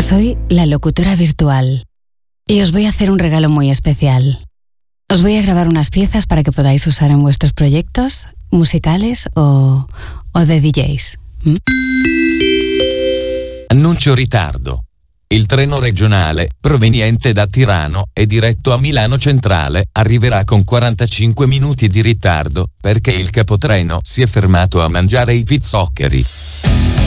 Soy la locutora virtual y os voy a hacer un regalo muy especial. Os voy a grabar unas piezas para que podáis usar en vuestros proyectos musicales o de DJs. Annuncio ritardo. Il treno regionale, proveniente da Tirano e diretto a Milano Centrale, arriverà con 45 minuti di ritardo, perché il capotreno si è fermato a mangiare i pizzoccheri.